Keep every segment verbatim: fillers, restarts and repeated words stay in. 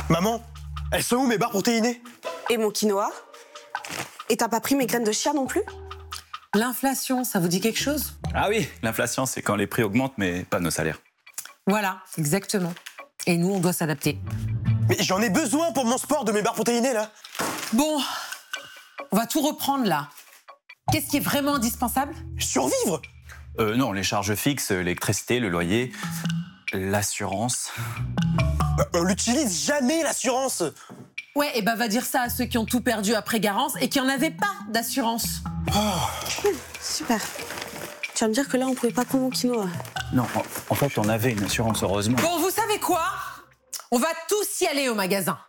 Maman, elles sont où mes barres protéinées? Et mon quinoa? Et t'as pas pris mes graines de chia non plus? L'inflation, ça vous dit quelque chose? Ah oui, l'inflation, c'est quand les prix augmentent, mais pas nos salaires. Voilà, exactement. Et nous, on doit s'adapter. Mais j'en ai besoin pour mon sport de mes barres protéinées, là. Bon, on va tout reprendre, là. Qu'est-ce qui est vraiment indispensable? Survivre? Euh, non, les charges fixes, l'électricité, le loyer, l'assurance. Bah, on l'utilise jamais, l'assurance. Ouais, et bah va dire ça à ceux qui ont tout perdu après Garance et qui en avaient pas d'assurance. Oh. Super. Tu vas me dire que là, on pouvait pas prendre mon quinoa. Non, en, en fait, on avait une assurance, heureusement. Bon, vous savez quoi? On va tous y aller au magasin.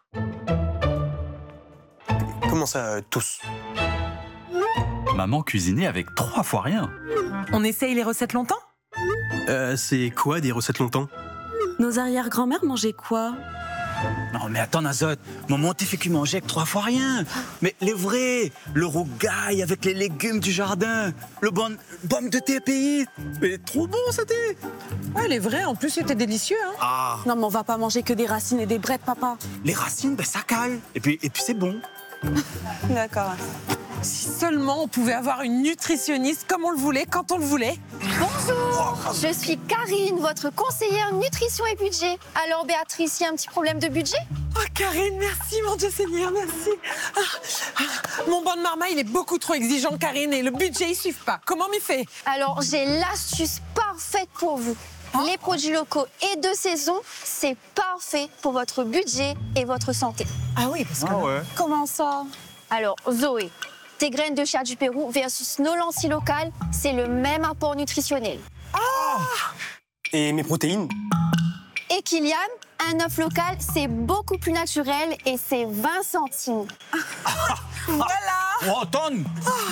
Comment ça, euh, tous? Maman cuisinait avec trois fois rien. On essaye les recettes longtemps? Euh, c'est quoi des recettes longtemps? Nos arrière-grand-mères mangeaient quoi? Non, mais attends, Nazote, maman t'es fait qu'il mangeait avec trois fois rien. Mais les vrais, le rougail avec les légumes du jardin, le bon pomme de T P I. Mais trop bon, ça t'est. Ouais, les vrais, en plus, c'était délicieux, hein. Ah, Non, mais on va pas manger que des racines et des brettes, papa. les racines, ben ça cale. Et puis, et puis c'est bon. D'accord. Si seulement on pouvait avoir une nutritionniste comme on le voulait, quand on le voulait. Bonjour, je suis Karine, votre conseillère nutrition et budget. Alors Béatrice, il y a un petit problème de budget? Oh, Karine, merci, mon Dieu Seigneur, merci. Ah, ah, mon bon de marma, il est beaucoup trop exigeant, Karine, et le budget, il suit pas. Comment m'y fait? Alors j'ai l'astuce parfaite pour vous. Oh. Les produits locaux et de saison, c'est parfait pour votre budget et votre santé. Ah oui, parce que... ouais. Comment ça? Alors Zoé, tes graines de chia du Pérou versus nos lentilles locales, c'est le même apport nutritionnel. Et mes protéines? Et Kylian, un œuf local, c'est beaucoup plus naturel et c'est vingt centimes. Voilà. Oh, tonne.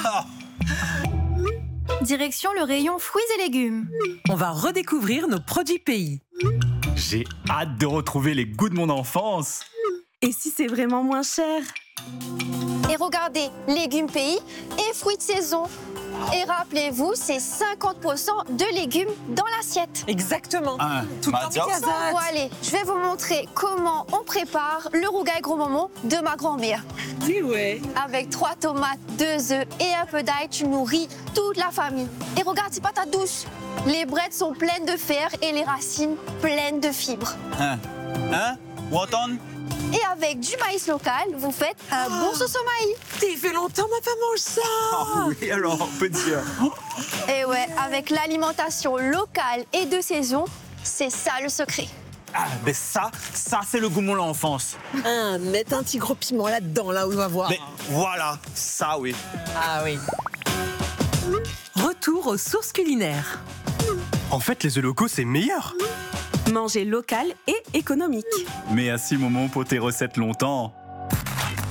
Direction le rayon fruits et légumes. On va redécouvrir nos produits pays. J'ai hâte de retrouver les goûts de mon enfance. Et si c'est vraiment moins cher? Et regardez, légumes pays et fruits de saison. Et rappelez-vous, c'est cinquante pour cent de légumes dans l'assiette. Exactement. Ah, Tout le bah, temps tiens. Mikazat. Bon, allez, je vais vous montrer comment on prépare le rougail gros moment de ma grand-mère. Oui, ouais. Avec trois tomates, deux œufs et un peu d'ail, tu nourris toute la famille. Et regarde ces patates douces. Les brettes sont pleines de fer et les racines pleines de fibres. Hein? Hein? Wotton? Et avec du maïs local, vous faites un bon sauce au maïs. T'es fait longtemps, ma femme mange ça. Ah oui, alors, on peut dire. Et ouais, avec l'alimentation locale et de saison, c'est ça le secret. Ah, mais ça, ça, c'est le goût de mon enfance. Ah, mettre un petit gros piment là-dedans, là où on va voir. Mais voilà, ça, oui. Ah oui. Retour aux sources culinaires. En fait, les œufs locaux, c'est meilleur. Manger local et économique. Mais à si moment pour tes recettes longtemps.